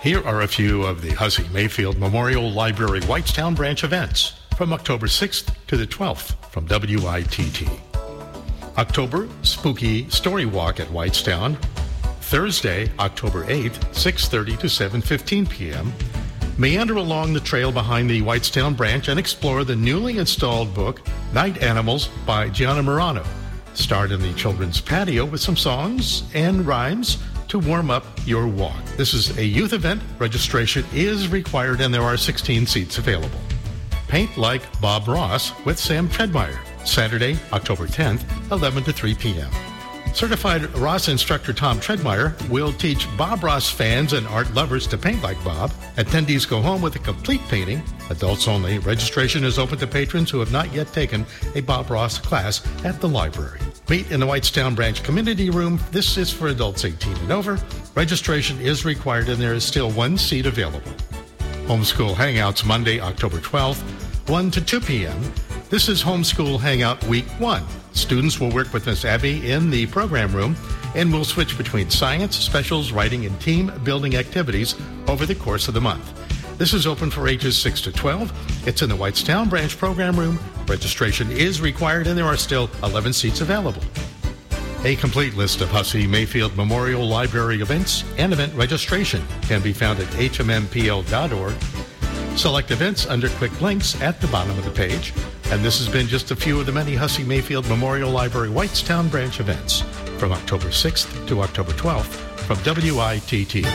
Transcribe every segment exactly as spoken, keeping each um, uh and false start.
Here are a few of the Hussey Mayfield Memorial Library Whitestown Branch events from October sixth to the twelfth from W I T T. October Spooky Story Walk at Whitestown. Thursday, October eighth, six thirty to seven fifteen p.m. Meander along the trail behind the Whitestown branch and explore the newly installed book, Night Animals by Gianna Murano. Start in the children's patio with some songs and rhymes to warm up your walk. This is a youth event. Registration is required and there are sixteen seats available. Paint Like Bob Ross with Sam Treadmeyer. Saturday, October tenth, eleven to three p.m. Certified Ross instructor Tom Treadmeyer will teach Bob Ross fans and art lovers to paint like Bob. Attendees go home with a complete painting. Adults only. Registration is open to patrons who have not yet taken a Bob Ross class at the library. Meet in the Whitestown Branch Community Room. This is for adults eighteen and over. Registration is required and there is still one seat available. Homeschool Hangouts Monday, October twelfth, one to two p.m. This is Homeschool Hangout Week one. Students will work with Miss Abby in the program room and will switch between science, specials, writing, and team building activities over the course of the month. This is open for ages six to twelve. It's in the Whitestown Branch program room. Registration is required and there are still eleven seats available. A complete list of Hussey Mayfield Memorial Library events and event registration can be found at h m m p l dot org. Select events under quick links at the bottom of the page. And this has been just a few of the many Hussey Mayfield Memorial Library Whitestown Branch events from October sixth to October twelfth from W I T T.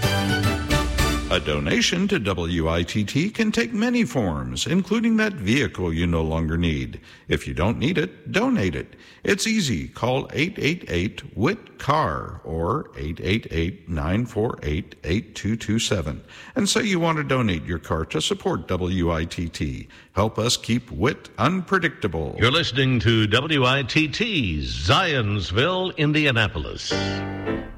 A donation to W I T T can take many forms, including that vehicle you no longer need. If you don't need it, donate it. It's easy. Call eight eight eight W I T C A R or eight eight eight, nine four eight, eight two two seven and say you want to donate your car to support W I T T. Help us keep W I T unpredictable. You're listening to W I T T, Zionsville, Indianapolis.